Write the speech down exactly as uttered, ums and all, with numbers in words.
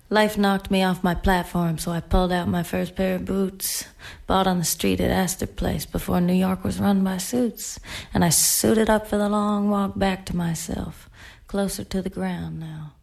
Life knocked me off my platform, so I pulled out my first pair of boots, bought on the street at Astor Place before New York was run by suits, and I suited up for the long walk back to myself, closer to the ground now.